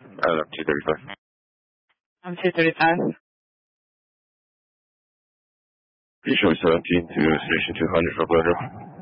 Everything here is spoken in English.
I'm 235. I'm 235. You show 17 to station 200 for Bloodrow.